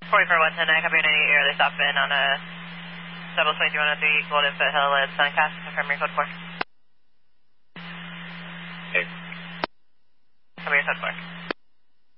44-110, I copy 98, early stop in on a double 23-103, Golden Foothill at Suncast, confirm your code 4. Okay. Copy your code 4.